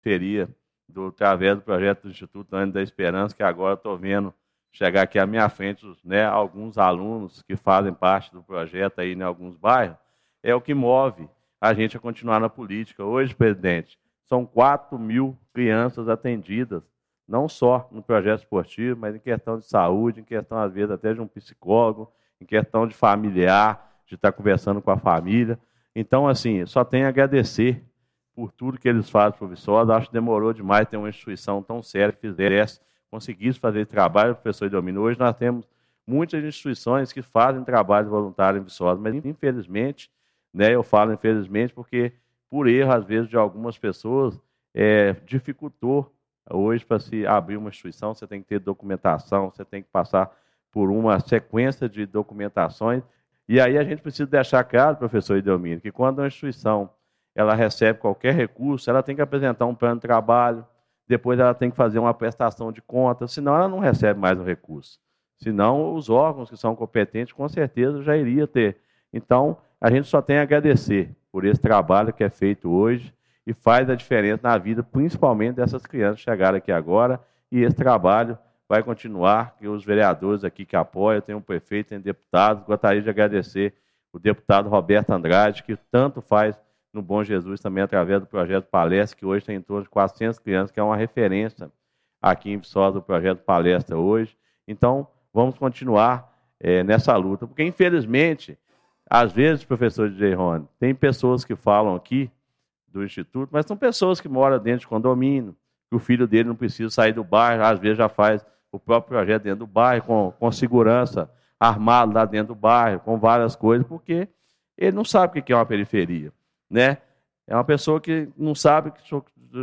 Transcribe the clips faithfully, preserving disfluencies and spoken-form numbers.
periferia, do, através do projeto do Instituto Anjo da Esperança, que agora estou vendo chegar aqui à minha frente, né, alguns alunos que fazem parte do projeto aí em alguns bairros, é o que move a gente a continuar na política. Hoje, presidente, são quatro mil crianças atendidas, não só no projeto esportivo, mas em questão de saúde, em questão, às vezes, até de um psicólogo, em questão de familiar, de estar conversando com a família. Então, assim, só tenho a agradecer por tudo que eles fazem para o Viçosa. Acho que demorou demais ter uma instituição tão séria que fizesse, conseguisse fazer trabalho, professor Idelmino. Hoje nós temos muitas instituições que fazem trabalho voluntário em Viçosa, mas, infelizmente, né, eu falo infelizmente porque, por erro, às vezes, de algumas pessoas, é, dificultou hoje para se abrir uma instituição. Você tem que ter documentação, você tem que passar por uma sequência de documentações. E aí a gente precisa deixar claro, professor Idelmino, que quando uma instituição ela recebe qualquer recurso, ela tem que apresentar um plano de trabalho, depois ela tem que fazer uma prestação de contas, senão ela não recebe mais o recurso. Senão os órgãos que são competentes, com certeza, já iria ter. Então, a gente só tem a agradecer por esse trabalho que é feito hoje e faz a diferença na vida, principalmente dessas crianças que chegaram aqui agora, e esse trabalho vai continuar, que os vereadores aqui que apoiam, tem um prefeito, tem deputados. Gostaria de agradecer o deputado Roberto Andrade, que tanto faz no Bom Jesus, também através do projeto Palestra, que hoje tem em torno de quatrocentas crianças, que é uma referência aqui em Viçosa do projeto Palestra hoje. Então, vamos continuar é, nessa luta, porque, infelizmente, às vezes, professor D J Rony, tem pessoas que falam aqui do Instituto, mas são pessoas que moram dentro de condomínio, que o filho dele não precisa sair do bairro, às vezes já faz o próprio projeto dentro do bairro, com, com segurança, armado lá dentro do bairro, com várias coisas, porque ele não sabe o que é uma periferia, né? É uma pessoa que não sabe que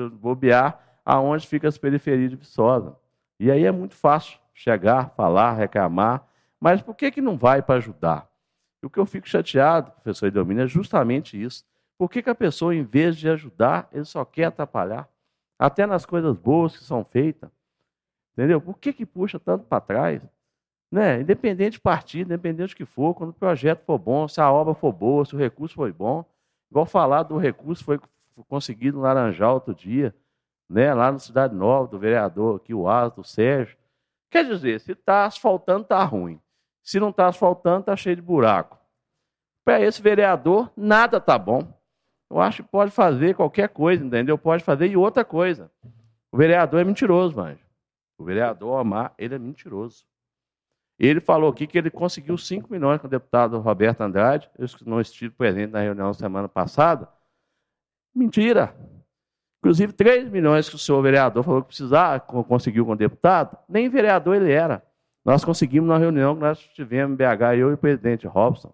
bobear aonde ficam as periferias de Viçosa. E aí é muito fácil chegar, falar, reclamar, mas por que que não vai para ajudar? E o que eu fico chateado, professor Idelmino, é justamente isso. Por que que a pessoa, em vez de ajudar, ele só quer atrapalhar? Até nas coisas boas que são feitas. Entendeu? Por que que puxa tanto para trás? Né? Independente de partido, independente do que for, quando o projeto for bom, se a obra for boa, se o recurso foi bom, igual falar do recurso foi conseguido no Laranjal outro dia, né? Lá na Cidade Nova, do vereador aqui, o Asa, do Sérgio. Quer dizer, se está asfaltando, está ruim. Se não está asfaltando, está cheio de buraco. Para esse vereador, nada está bom. Eu acho que pode fazer qualquer coisa, entendeu? Pode fazer. E outra coisa, o vereador é mentiroso, Vanjo. O vereador Omar, ele é mentiroso. Ele falou aqui que ele conseguiu cinco milhões com o deputado Roberto Andrade. Eu não estive presente na reunião semana passada. Mentira. Inclusive, três milhões que o senhor vereador falou que precisava, conseguiu com o deputado, nem vereador ele era. Nós conseguimos na reunião que nós tivemos em B H, eu e o presidente Robson.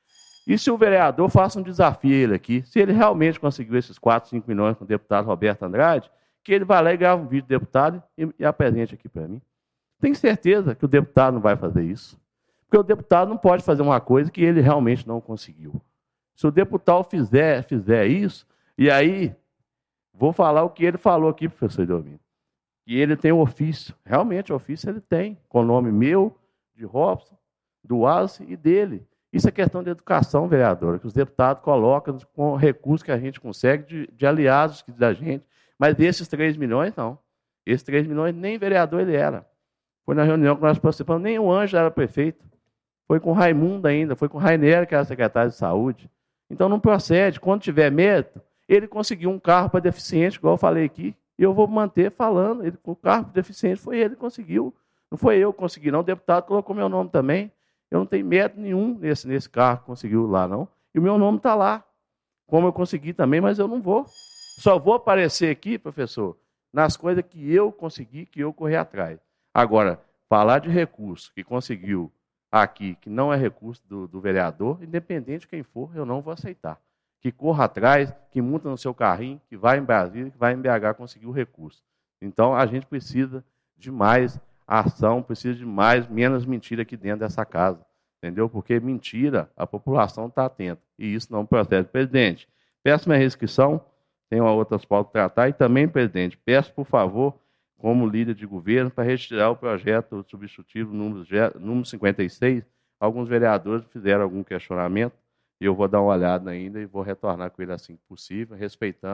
E se o vereador faça um desafio a ele aqui, se ele realmente conseguiu esses quatro, cinco milhões com o deputado Roberto Andrade, que ele vai lá e grava um vídeo do deputado e, e apresente aqui para mim. Tenho certeza que o deputado não vai fazer isso. Porque o deputado não pode fazer uma coisa que ele realmente não conseguiu. Se o deputado fizer, fizer isso, e aí, vou falar o que ele falou aqui, professor Idelmino. E ele tem um ofício. Realmente, o ofício ele tem, com o nome meu, de Robson, do Wallace e dele. Isso é questão de educação, vereadora, que os deputados colocam com recursos que a gente consegue, de, de aliados da gente. Mas desses três milhões, não. Esses três milhões, nem vereador ele era. Foi na reunião que nós participamos, nem o Anjo era prefeito. Foi com o Raimundo ainda, foi com o Rainer, que era secretário de saúde. Então não procede. Quando tiver mérito, ele conseguiu um carro para deficiente, igual eu falei aqui, e eu vou manter falando. Ele, o carro para deficiente foi ele que conseguiu. Não foi eu que consegui, não. O deputado colocou meu nome também. Eu não tenho mérito nenhum nesse, nesse carro que conseguiu lá, não. E o meu nome está lá. Como eu consegui também, mas eu não vou. Só vou aparecer aqui, professor, nas coisas que eu consegui, que eu corri atrás. Agora, falar de recurso que conseguiu aqui, que não é recurso do, do vereador, independente de quem for, eu não vou aceitar. Que corra atrás, que monta no seu carrinho, que vai em Brasília, que vai em B H conseguir o recurso. Então, a gente precisa de mais ação, precisa de mais, menos mentira aqui dentro dessa casa. Entendeu? Porque mentira, a população está atenta. E isso não procede. Presidente, peço minha restrição, tenho outras pautas para tratar, e também, presidente, peço, por favor, como líder de governo, para retirar o projeto substitutivo número, número cinquenta e seis. Alguns vereadores fizeram algum questionamento, e eu vou dar uma olhada ainda e vou retornar com ele assim que possível, respeitando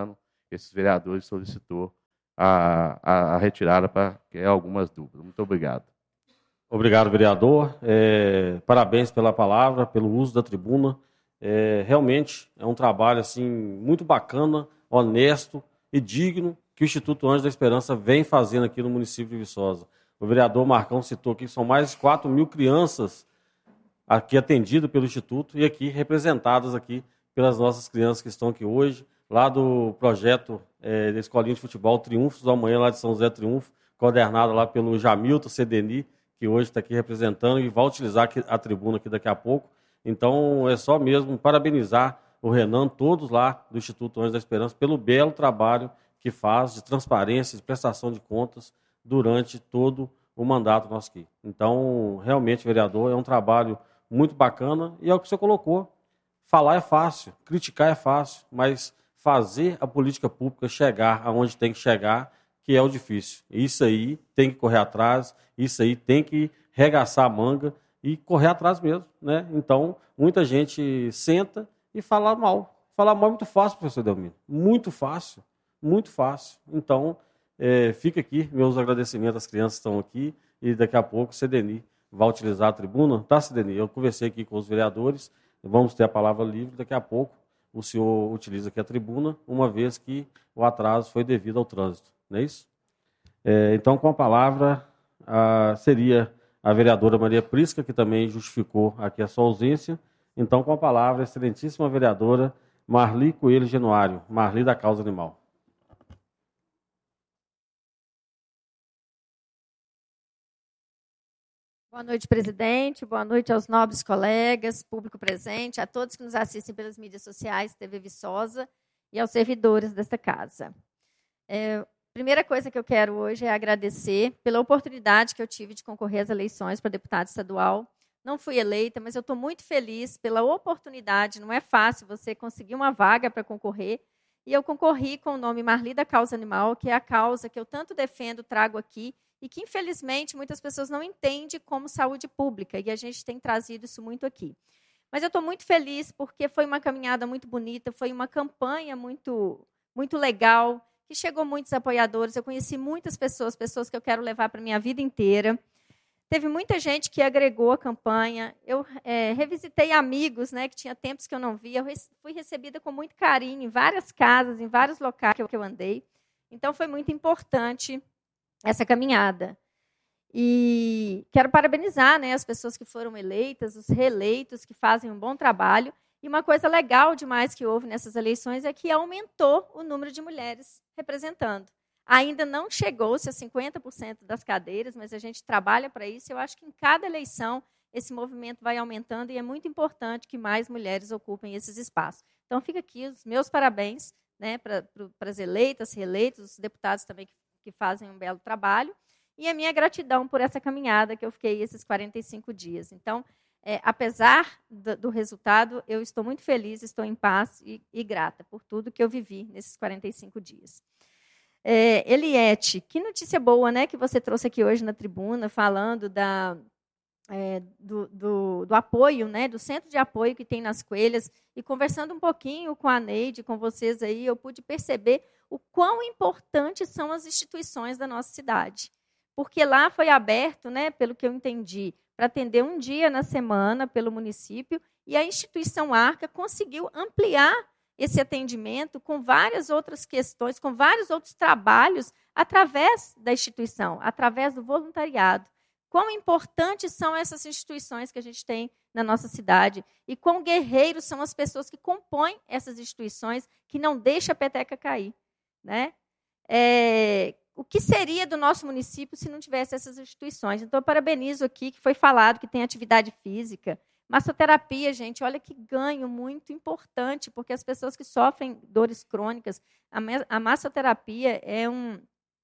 esses vereadores solicitou a, a, a retirada para algumas dúvidas. Muito obrigado. Obrigado, vereador. É, parabéns pela palavra, pelo uso da tribuna. É, realmente é um trabalho assim, muito bacana, honesto e digno que o Instituto Anjos da Esperança vem fazendo aqui no município de Viçosa. O vereador Marcão citou aqui que são mais de quatro mil crianças aqui atendidas pelo Instituto e aqui representadas aqui pelas nossas crianças que estão aqui hoje, lá do projeto é, da Escolinha de Futebol Triunfos da Manhã, lá de São José Triunfo, coordenado lá pelo Jamilton Cedeni, que hoje está aqui representando e vai utilizar a tribuna aqui daqui a pouco. Então, é só mesmo parabenizar o Renan, todos lá do Instituto Anjos da Esperança, pelo belo trabalho que faz de transparência, de prestação de contas durante todo o mandato nosso aqui. Então, realmente, vereador, é um trabalho muito bacana e é o que o senhor colocou. Falar é fácil, criticar é fácil, mas fazer a política pública chegar aonde tem que chegar, que é o difícil. Isso aí tem que correr atrás, isso aí tem que regaçar a manga e correr atrás mesmo, né? Então, muita gente senta e fala mal. Falar mal é muito fácil, professor Delmiro. Muito fácil, muito fácil. Então, é, fica aqui, meus agradecimentos às crianças que estão aqui e daqui a pouco o Cedeni vai utilizar a tribuna. Tá, Cedeni? Eu conversei aqui com os vereadores, vamos ter a palavra livre, daqui a pouco o senhor utiliza aqui a tribuna, uma vez que o atraso foi devido ao trânsito, não é isso? É, então, com a palavra, a, seria a vereadora Maria Prisca, que também justificou aqui a sua ausência. Então, com a palavra, a excelentíssima vereadora Marli Coelho Genuário, Marli da Causa Animal. Boa noite, presidente. Boa noite aos nobres colegas, público presente, a todos que nos assistem pelas mídias sociais, T V Viçosa, e aos servidores desta casa. É, primeira coisa que eu quero hoje é agradecer pela oportunidade que eu tive de concorrer às eleições para deputado estadual. Não fui eleita, mas eu estou muito feliz pela oportunidade. Não é fácil você conseguir uma vaga para concorrer. E eu concorri com o nome Marli da Causa Animal, que é a causa que eu tanto defendo, trago aqui, e que, infelizmente, muitas pessoas não entendem como saúde pública, e a gente tem trazido isso muito aqui. Mas eu estou muito feliz porque foi uma caminhada muito bonita, foi uma campanha muito, muito legal, que chegou muitos apoiadores, eu conheci muitas pessoas, pessoas que eu quero levar para a minha vida inteira. Teve muita gente que agregou a campanha, eu é, revisitei amigos, né, que tinha tempos que eu não via, eu fui recebida com muito carinho em várias casas, em vários locais que eu andei. Então, foi muito importante essa caminhada. E quero parabenizar, né, as pessoas que foram eleitas, os reeleitos, que fazem um bom trabalho. E uma coisa legal demais que houve nessas eleições é que aumentou o número de mulheres representando. Ainda não chegou-se a cinquenta por cento das cadeiras, mas a gente trabalha para isso. Eu acho que em cada eleição esse movimento vai aumentando e é muito importante que mais mulheres ocupem esses espaços. Então, fica aqui os meus parabéns, né, para as eleitas, reeleitos, os deputados também que que fazem um belo trabalho, e a minha gratidão por essa caminhada que eu fiquei esses quarenta e cinco dias. Então, é, apesar do, do resultado, eu estou muito feliz, estou em paz e, e grata por tudo que eu vivi nesses quarenta e cinco dias. É, Eliette, que notícia boa, né, que você trouxe aqui hoje na tribuna, falando da, é, do, do, do apoio, né, do centro de apoio que tem nas Coelhas, e conversando um pouquinho com a Neide, com vocês aí, eu pude perceber o quão importantes são as instituições da nossa cidade. Porque lá foi aberto, né, pelo que eu entendi, para atender um dia na semana pelo município, e a instituição Arca conseguiu ampliar esse atendimento com várias outras questões, com vários outros trabalhos, através da instituição, através do voluntariado. Quão importantes são essas instituições que a gente tem na nossa cidade, e quão guerreiros são as pessoas que compõem essas instituições, que não deixam a peteca cair. Né? É, o que seria do nosso município se não tivesse essas instituições? Então, eu parabenizo aqui, que foi falado que tem atividade física. Massoterapia, gente, olha que ganho muito importante, porque as pessoas que sofrem dores crônicas, a, a massoterapia é um,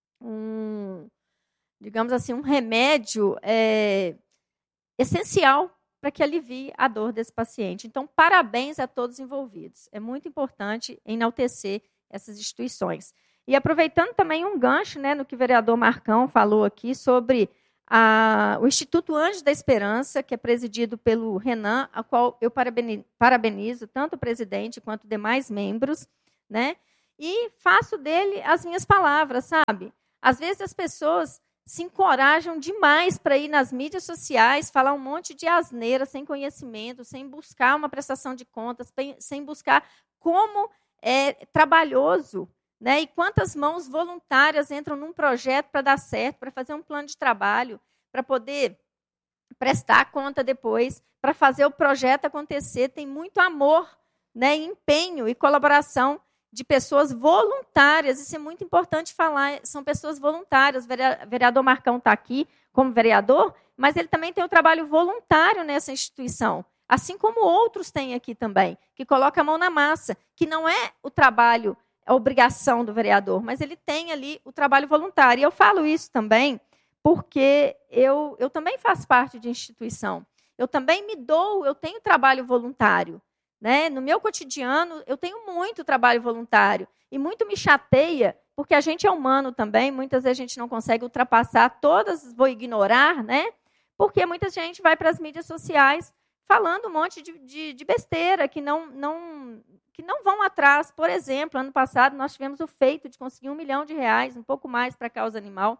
um, digamos assim, um remédio é, essencial para que alivie a dor desse paciente. Então, parabéns a todos envolvidos. É muito importante enaltecer essas instituições. E aproveitando também um gancho, né, no que o vereador Marcão falou aqui sobre a, o Instituto Anjos da Esperança, que é presidido pelo Renan, a qual eu parabenizo tanto o presidente quanto demais membros, né, e faço dele as minhas palavras, sabe? Às vezes as pessoas se encorajam demais para ir nas mídias sociais, falar um monte de asneira, sem conhecimento, sem buscar uma prestação de contas, sem buscar como é trabalhoso, né? E quantas mãos voluntárias entram num projeto para dar certo, para fazer um plano de trabalho, para poder prestar conta depois, para fazer o projeto acontecer. Tem muito amor, né, empenho e colaboração de pessoas voluntárias. Isso é muito importante falar. São pessoas voluntárias. O vereador Marcão está aqui como vereador, mas ele também tem um trabalho voluntário nessa instituição, assim como outros têm aqui também, que coloca a mão na massa, que não é o trabalho, a obrigação do vereador, mas ele tem ali o trabalho voluntário. E eu falo isso também porque eu, eu também faço parte de instituição. Eu também me dou, eu tenho trabalho voluntário. Né? No meu cotidiano, eu tenho muito trabalho voluntário. E muito me chateia, porque a gente é humano também, muitas vezes a gente não consegue ultrapassar todas, vou ignorar, né? Porque muita gente vai para as mídias sociais falando um monte de, de, de besteira, que não, não, que não vão atrás. Por exemplo, ano passado nós tivemos o feito de conseguir um milhão de reais, um pouco mais para a causa animal.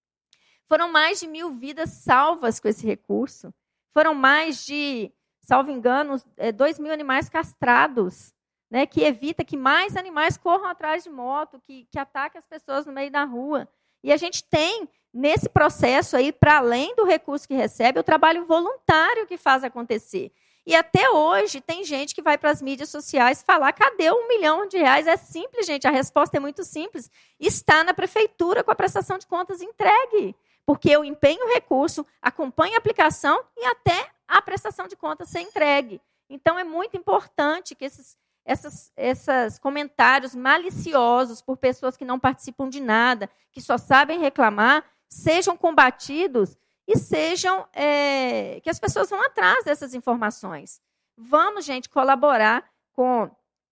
Foram mais de mil vidas salvas com esse recurso. Foram mais de, salvo engano, dois mil animais castrados, né, que evita que mais animais corram atrás de moto, que, que ataquem as pessoas no meio da rua. E a gente tem, nesse processo aí, para além do recurso que recebe, o trabalho voluntário que faz acontecer. E até hoje tem gente que vai para as mídias sociais falar, cadê um milhão de reais? É simples, gente, a resposta é muito simples. Está na prefeitura com a prestação de contas entregue. Porque eu empenho o recurso, acompanho a aplicação e até a prestação de contas ser entregue. Então, é muito importante que esses, essas, esses comentários maliciosos por pessoas que não participam de nada, que só sabem reclamar, sejam combatidos e sejam é, que as pessoas vão atrás dessas informações. Vamos, gente, colaborar com,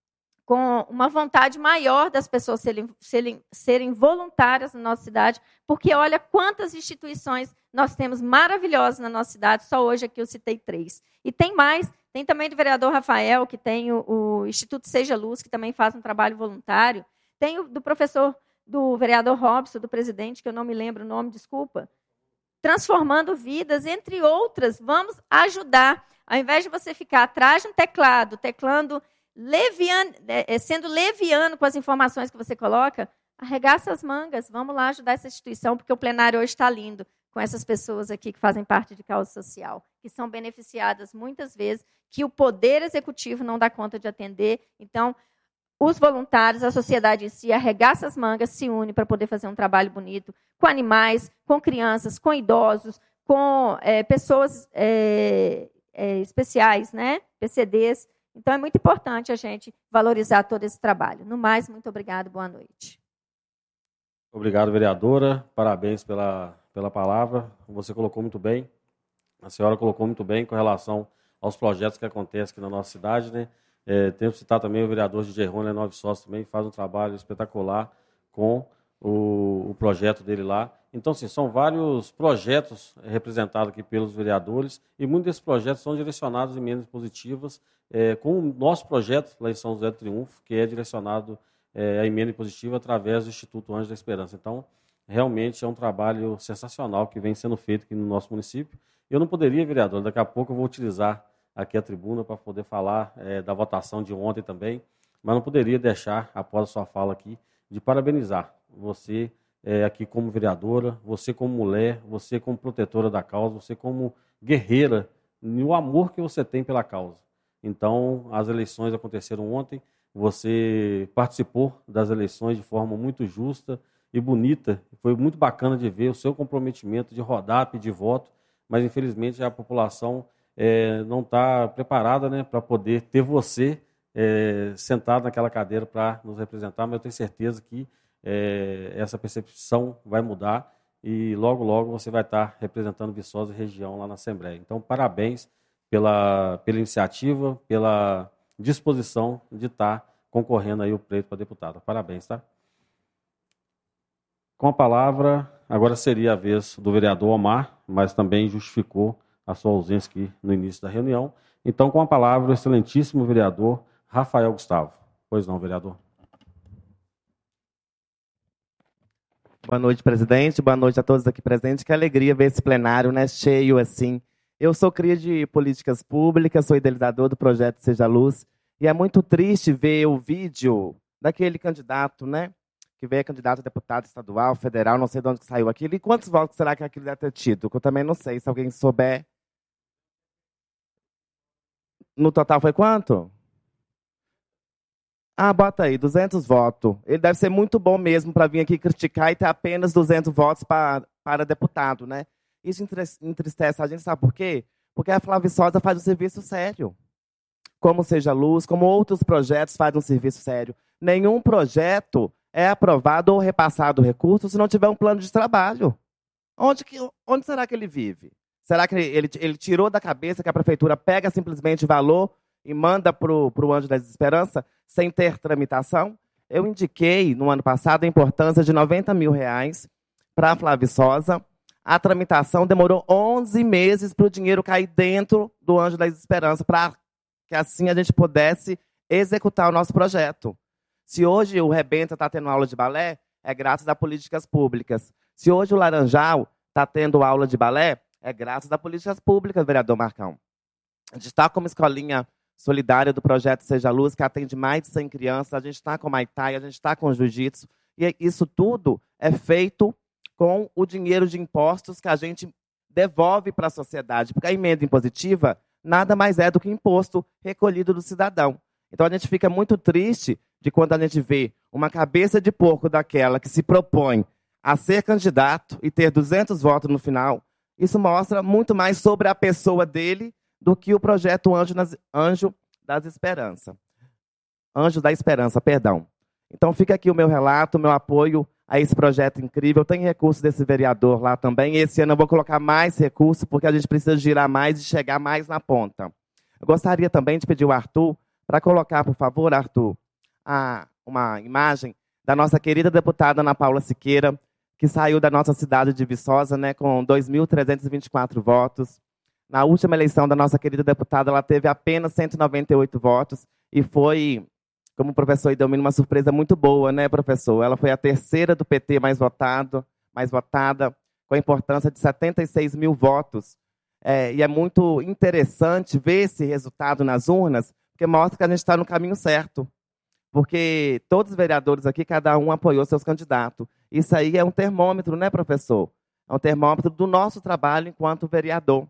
com uma vontade maior das pessoas serem, serem, serem voluntárias na nossa cidade, porque olha quantas instituições nós temos maravilhosas na nossa cidade, só hoje aqui eu citei três. E tem mais, tem também do vereador Rafael, que tem o, o Instituto Seja Luz, que também faz um trabalho voluntário. Tem o do professor, do vereador Robson, do presidente, que eu não me lembro o nome, desculpa. Transformando Vidas, entre outras. Vamos ajudar. Ao invés de você ficar atrás de um teclado, teclando, leviano, sendo leviano com as informações que você coloca, arregaça as mangas. Vamos lá ajudar essa instituição, porque o plenário hoje está lindo, com essas pessoas aqui que fazem parte de causa social, que são beneficiadas muitas vezes, que o poder executivo não dá conta de atender. Então, os voluntários, a sociedade em si, arregaça as mangas, se une para poder fazer um trabalho bonito com animais, com crianças, com idosos, com é, pessoas é, é, especiais, né? P C Ds. Então, é muito importante a gente valorizar todo esse trabalho. No mais, muito obrigado, boa noite. Obrigado, vereadora. Parabéns pela, pela palavra. Você colocou muito bem. A senhora colocou muito bem com relação aos projetos que acontecem aqui na nossa cidade, né? É, tenho que citar também o vereador de Gerônimo, Nove Sócios, também faz um trabalho espetacular com o, o projeto dele lá. Então, sim, são vários projetos representados aqui pelos vereadores e muitos desses projetos são direcionados em emendas positivas, é, com o nosso projeto lá em São José do Triunfo, que é direcionado é, a emenda positiva através do Instituto Anjos da Esperança. Então, realmente é um trabalho sensacional que vem sendo feito aqui no nosso município. Eu não poderia, vereador, daqui a pouco eu vou utilizar aqui a tribuna para poder falar é, da votação de ontem também, mas não poderia deixar, após a sua fala aqui, de parabenizar você é, aqui como vereadora, você como mulher, você como protetora da causa, você como guerreira, e o amor que você tem pela causa. Então, as eleições aconteceram ontem, você participou das eleições de forma muito justa e bonita, foi muito bacana de ver o seu comprometimento de rodar, pedir voto, mas infelizmente a população é, não está preparada, né, para poder ter você é, sentado naquela cadeira para nos representar, mas eu tenho certeza que é, essa percepção vai mudar e logo, logo você vai estar representando Viçosa e região lá na Assembleia. Então, parabéns pela, pela iniciativa, pela disposição de estar concorrendo aí o pleito para deputada. Parabéns, tá? Com a palavra, agora seria a vez do vereador Omar, mas também justificou a sua ausência aqui no início da reunião. Então, com a palavra, o excelentíssimo vereador Rafael Gustavo. Pois não, vereador. Boa noite, presidente. Boa noite a todos aqui presentes. Que alegria ver esse plenário, né, cheio assim. Eu sou cria de políticas públicas, sou idealizador do projeto Seja Luz, e é muito triste ver o vídeo daquele candidato, né, que veio candidato a deputado estadual, federal, não sei de onde que saiu aquilo. E quantos votos será que aquilo deve ter tido? Que eu também não sei, se alguém souber. No total foi quanto? Ah, bota aí, duzentos votos. Ele deve ser muito bom mesmo para vir aqui criticar e ter apenas duzentos votos para, para deputado, né? Isso entristece a gente, sabe por quê? Porque a Flávia Viçosa faz um serviço sério. Como Seja Luz, como outros projetos fazem um serviço sério. Nenhum projeto é aprovado ou repassado recurso se não tiver um plano de trabalho. Onde, que, onde será que ele vive? Será que ele, ele tirou da cabeça que a prefeitura pega simplesmente valor e manda para o Anjo da Esperança sem ter tramitação? Eu indiquei, no ano passado, a importância de noventa mil reais para a Flávia Viçosa. A tramitação demorou onze meses para o dinheiro cair dentro do Anjo da Esperança, para que assim a gente pudesse executar o nosso projeto. Se hoje o Rebenta está tendo aula de balé, é graças a políticas públicas. Se hoje o Laranjal está tendo aula de balé, é graças a políticas públicas, vereador Marcão. A gente está como escolinha solidária do projeto Seja Luz, que atende mais de cem crianças, a gente está com Muay Thai, a gente está com Jiu-Jitsu, e isso tudo é feito com o dinheiro de impostos que a gente devolve para a sociedade, porque a emenda impositiva nada mais é do que imposto recolhido do cidadão. Então a gente fica muito triste de quando a gente vê uma cabeça de porco daquela que se propõe a ser candidato e ter duzentos votos no final. Isso mostra muito mais sobre a pessoa dele do que o projeto Anjo, nas, Anjo das Esperança. Anjo da Esperança, perdão. Então fica aqui o meu relato, o meu apoio a esse projeto incrível. Tem recurso desse vereador lá também. Esse ano eu vou colocar mais recurso, porque a gente precisa girar mais e chegar mais na ponta. Eu gostaria também de pedir ao Arthur para colocar, por favor, Arthur, a, uma imagem da nossa querida deputada Ana Paula Siqueira, que saiu da nossa cidade de Viçosa, né, com dois mil trezentos e vinte e quatro votos. Na última eleição da nossa querida deputada, ela teve apenas cento e noventa e oito votos e foi, como o professor Idelmino, uma surpresa muito boa, né, professor? Ela foi a terceira do P T mais, votado, mais votada, com a importância de setenta e seis mil votos. É, e é muito interessante ver esse resultado nas urnas, porque mostra que a gente está no caminho certo. Porque todos os vereadores aqui, cada um apoiou seus candidatos. Isso aí é um termômetro, né, professor? É um termômetro do nosso trabalho enquanto vereador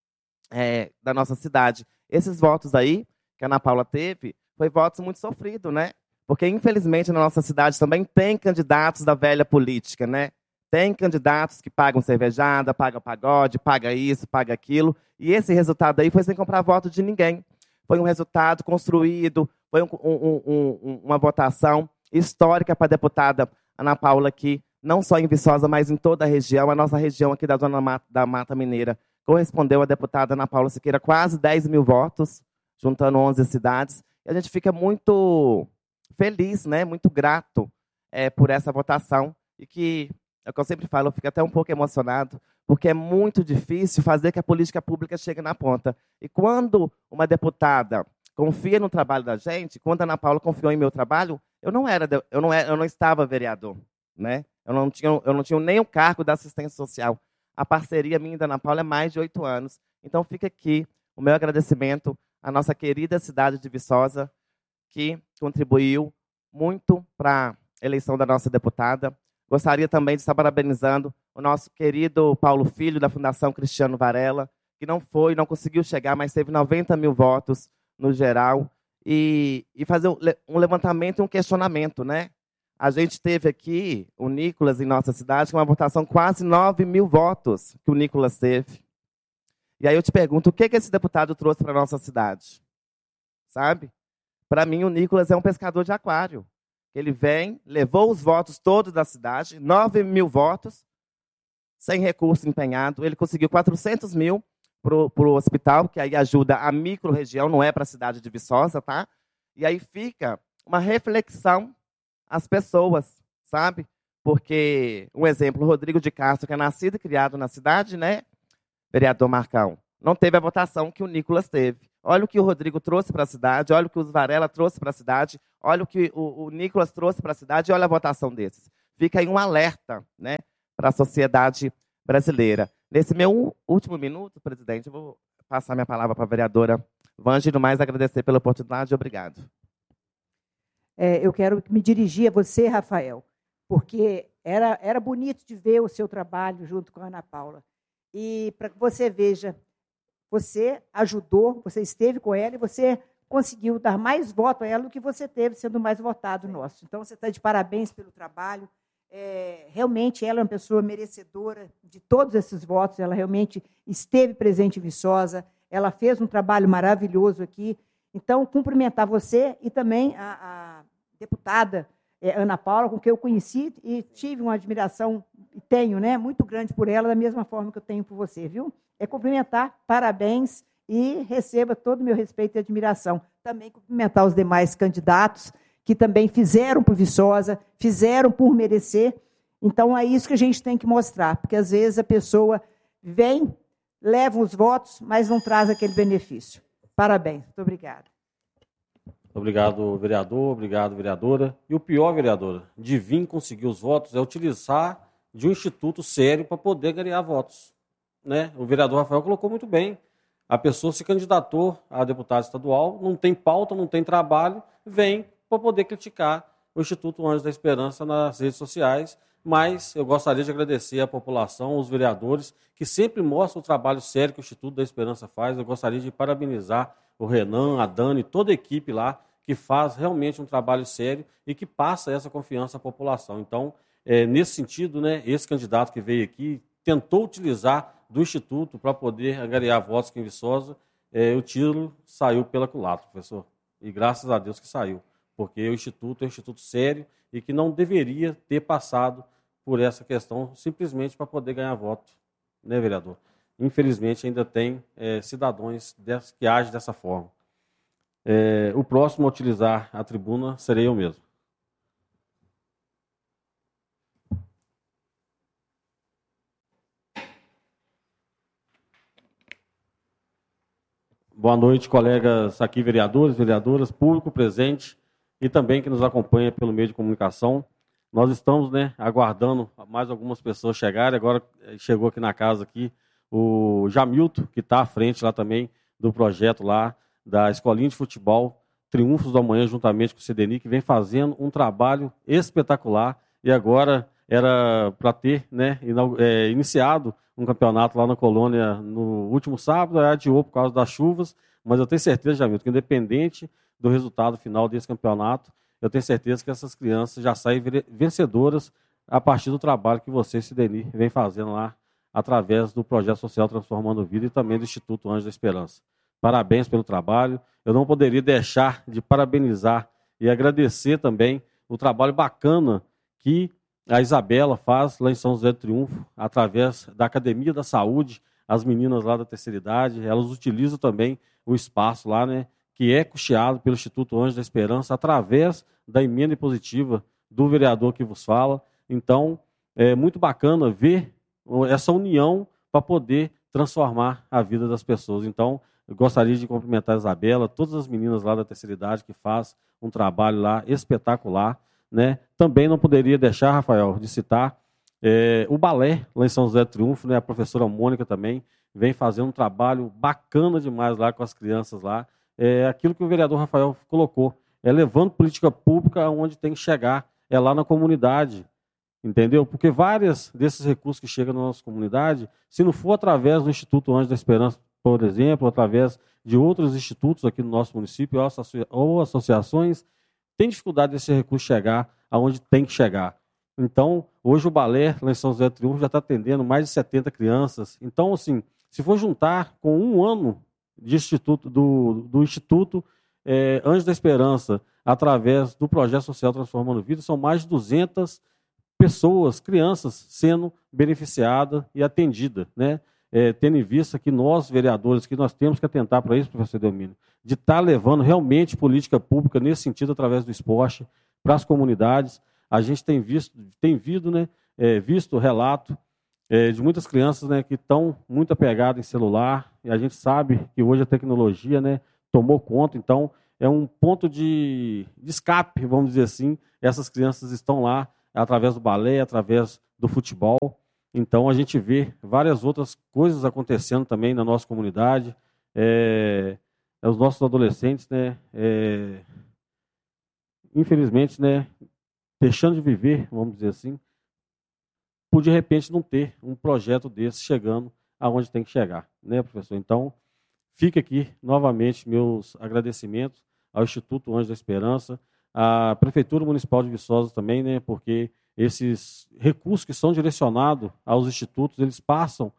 é, da nossa cidade. Esses votos aí, que a Ana Paula teve, foi votos muito sofridos, né? Porque, infelizmente, na nossa cidade também tem candidatos da velha política, né? Tem candidatos que pagam cervejada, pagam pagode, pagam isso, pagam aquilo. E esse resultado aí foi sem comprar voto de ninguém. Foi um resultado construído, foi um, um, um, uma votação histórica para a deputada Ana Paula aqui, não só em Viçosa, mas em toda a região. A nossa região aqui da Zona Mata, da Mata Mineira correspondeu à deputada Ana Paula Siqueira quase dez mil votos, juntando onze cidades. E a gente fica muito feliz, né, muito grato é, por essa votação. E que, é o que eu sempre falo, eu fico até um pouco emocionado, porque é muito difícil fazer que a política pública chegue na ponta. E quando uma deputada confia no trabalho da gente, quando a Ana Paula confiou em meu trabalho, eu não era, eu não, era, eu não estava vereador, né? Eu não tinha, eu não tinha nem o cargo da assistência social. A parceria minha da Ana Paula é mais de oito anos. Então fica aqui o meu agradecimento à nossa querida cidade de Viçosa, que contribuiu muito para a eleição da nossa deputada. Gostaria também de estar parabenizando o nosso querido Paulo Filho, da Fundação Cristiano Varela, que não foi, não conseguiu chegar, mas teve noventa mil votos no geral, e, e fazer um levantamento e um questionamento, né? A gente teve aqui o Nicolas em nossa cidade, com uma votação quase nove mil votos que o Nicolas teve. E aí eu te pergunto, o que, que esse deputado trouxe para a nossa cidade? Sabe? Para mim, o Nicolas é um pescador de aquário. Ele vem, levou os votos todos da cidade, nove mil votos, sem recurso empenhado. Ele conseguiu quatrocentos mil para o hospital, que aí ajuda a micro-região, não é para a cidade de Viçosa, tá? E aí fica uma reflexão às pessoas, sabe? Porque, um exemplo, o Rodrigo de Castro, que é nascido e criado na cidade, né? Vereador Marcão, não teve a votação que o Nicolas teve. Olha o que o Rodrigo trouxe para a cidade, olha o que o Varela trouxe para a cidade, olha o que o, o Nicolas trouxe para a cidade e olha a votação desses. fica aí um alerta, né, para a sociedade brasileira. Nesse meu último minuto, presidente, eu vou passar minha palavra para a vereadora Vange, no mais agradecer pela oportunidade. Obrigado. É, eu quero me dirigir a você, Rafael, porque era, era bonito de ver o seu trabalho junto com a Ana Paula. E para que você veja, você ajudou, você esteve com ela e você conseguiu dar mais voto a ela do que você teve sendo mais votado nosso. Então, você está de parabéns pelo trabalho. É, realmente, ela é uma pessoa merecedora de todos esses votos. Ela realmente esteve presente em Viçosa. Ela fez um trabalho maravilhoso aqui. Então, cumprimentar você e também a, a deputada é, Ana Paula, com quem eu conheci e tive uma admiração, e tenho, né, muito grande por ela, da mesma forma que eu tenho por você, viu? É cumprimentar, parabéns, e receba todo o meu respeito e admiração. Também cumprimentar os demais candidatos, que também fizeram por Viçosa, fizeram por merecer. Então, é isso que a gente tem que mostrar, porque, às vezes, a pessoa vem, leva os votos, mas não traz aquele benefício. Parabéns. Muito obrigada. Obrigado, vereador. Obrigado, vereadora. E o pior, vereadora, de vir conseguir os votos é utilizar de um instituto sério para poder ganhar votos. Né? O vereador Rafael colocou muito bem. A pessoa se candidatou a deputado estadual, não tem pauta, não tem trabalho, vem para poder criticar o Instituto Anjos da Esperança nas redes sociais. Mas eu gostaria de agradecer à população, aos vereadores, que sempre mostram o trabalho sério que o Instituto da Esperança faz. Eu gostaria de parabenizar o Renan, a Dani, toda a equipe lá, que faz realmente um trabalho sério e que passa essa confiança à população. Então, é, nesse sentido, né, esse candidato que veio aqui tentou utilizar do Instituto para poder angariar votos aqui em Viçosa, é, o tiro saiu pela culatra, professor. E graças a Deus que saiu, porque o Instituto é um instituto sério e que não deveria ter passado por essa questão simplesmente para poder ganhar voto, né, vereador? Infelizmente, ainda tem é, cidadãos dessa, que agem dessa forma. É, o próximo a utilizar a tribuna serei eu mesmo. Boa noite, colegas aqui, vereadores, vereadoras, público presente e também que nos acompanha pelo meio de comunicação. Nós estamos, né, aguardando mais algumas pessoas chegarem. Agora chegou aqui na casa aqui o Jamilton, que está à frente lá também do projeto lá da Escolinha de Futebol Triunfos do Amanhã, juntamente com o Cideni, que vem fazendo um trabalho espetacular. E agora era para ter, né, é, iniciado um campeonato lá na colônia no último sábado, adiou por causa das chuvas, mas eu tenho certeza, Jamilton, que independente do resultado final desse campeonato, eu tenho certeza que essas crianças já saem vencedoras a partir do trabalho que você, Cideni, vem fazendo lá através do Projeto Social Transformando Vida e também do Instituto Anjos da Esperança. Parabéns pelo trabalho. Eu não poderia deixar de parabenizar e agradecer também o trabalho bacana que a Isabela faz lá em São José do Triunfo, através da Academia da Saúde, as meninas lá da terceira idade, elas utilizam também o espaço lá, né, que é custeado pelo Instituto Anjos da Esperança, através da emenda impositiva do vereador que vos fala. Então, é muito bacana ver essa união para poder transformar a vida das pessoas. Então, eu gostaria de cumprimentar a Isabela, todas as meninas lá da terceira idade que faz um trabalho lá espetacular. Né? Também não poderia deixar, Rafael, de citar é, o balé lá em São José do Triunfo, né? A professora Mônica também vem fazendo um trabalho bacana demais lá com as crianças lá. É aquilo que o vereador Rafael colocou, é levando política pública onde tem que chegar, é lá na comunidade, entendeu? Porque vários desses recursos que chegam na nossa comunidade, se não for através do Instituto Anjos da Esperança, por exemplo, através de outros institutos aqui no nosso município ou associações, tem dificuldade desse recurso chegar aonde tem que chegar. Então, hoje o balé lá em São José do Triunfo já está atendendo mais de setenta crianças. Então, assim, se for juntar com um ano de instituto, do, do Instituto é, Anjos da Esperança, através do Projeto Social Transformando Vida, são mais de duzentas pessoas, crianças, sendo beneficiadas e atendidas, né? É, tendo em vista que nós, vereadores, que nós temos que atentar para isso, professor Delmino, de estar tá levando realmente política pública nesse sentido, através do esporte, para as comunidades. A gente tem visto, tem visto, né, é, visto relato é, de muitas crianças, né, que estão muito apegadas em celular, e a gente sabe que hoje a tecnologia, né, tomou conta, então é um ponto de, de escape, vamos dizer assim. Essas crianças estão lá através do balé, através do futebol. Então, a gente vê várias outras coisas acontecendo também na nossa comunidade. É, os nossos adolescentes, né, é, infelizmente, né, deixando de viver, vamos dizer assim, por de repente não ter um projeto desse chegando aonde tem que chegar, né, professor? Então, fica aqui novamente meus agradecimentos ao Instituto Anjos da Esperança, à Prefeitura Municipal de Viçosa também, né, porque esses recursos que são direcionados aos institutos, eles passam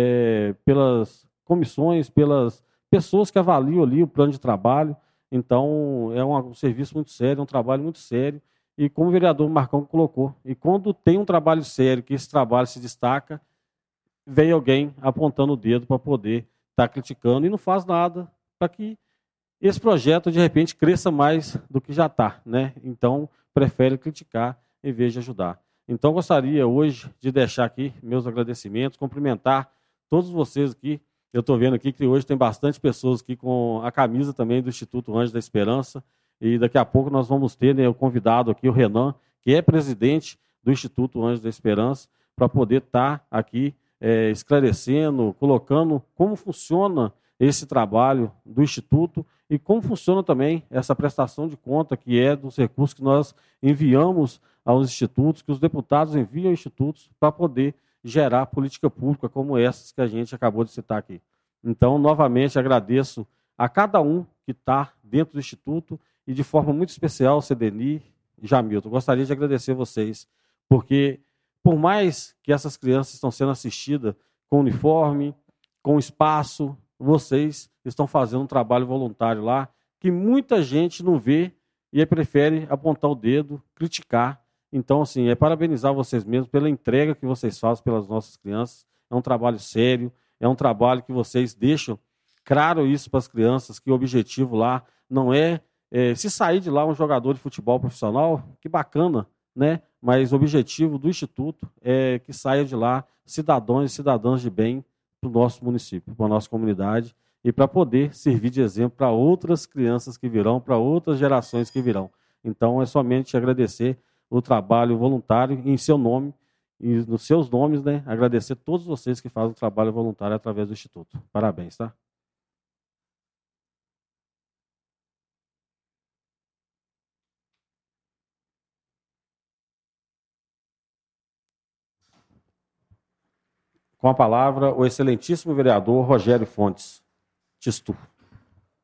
é, pelas comissões, pelas pessoas que avaliam ali o plano de trabalho. Então, é um, um serviço muito sério, um trabalho muito sério. E como o vereador Marcão colocou, e quando tem um trabalho sério, que esse trabalho se destaca, vem alguém apontando o dedo para poder estar criticando e não faz nada para que esse projeto, de repente, cresça mais do que já está, né? Então, prefere criticar em vez de ajudar. Então, gostaria hoje de deixar aqui meus agradecimentos, cumprimentar todos vocês aqui. Eu estou vendo aqui que hoje tem bastante pessoas aqui com a camisa também do Instituto Anjos da Esperança, e daqui a pouco nós vamos ter, né, o convidado aqui, o Renan, que é presidente do Instituto Anjos da Esperança, para poder estar aqui é, esclarecendo, colocando como funciona esse trabalho do Instituto e como funciona também essa prestação de conta, que é dos recursos que nós enviamos aos institutos, que os deputados enviam aos institutos para poder gerar política pública como essas que a gente acabou de citar aqui. Então, novamente, agradeço a cada um que está dentro do Instituto e, de forma muito especial, o Cedeni e Jamilton. Gostaria de agradecer vocês, porque, por mais que essas crianças estão sendo assistidas com uniforme, com espaço, vocês estão fazendo um trabalho voluntário lá que muita gente não vê e prefere apontar o dedo, criticar. Então, assim, é parabenizar vocês mesmos pela entrega que vocês fazem pelas nossas crianças. É um trabalho sério, é um trabalho que vocês deixam claro isso para as crianças, que o objetivo lá não é, é se sair de lá um jogador de futebol profissional, que bacana, né? Mas o objetivo do Instituto é que saia de lá cidadãos e cidadãs de bem para o nosso município, para a nossa comunidade, e para poder servir de exemplo para outras crianças que virão, para outras gerações que virão. Então, é somente agradecer o trabalho voluntário em seu nome e nos seus nomes, né? Agradecer a todos vocês que fazem o trabalho voluntário através do Instituto. Parabéns, tá? Com a palavra, o excelentíssimo vereador Rogério Fontes Tistu.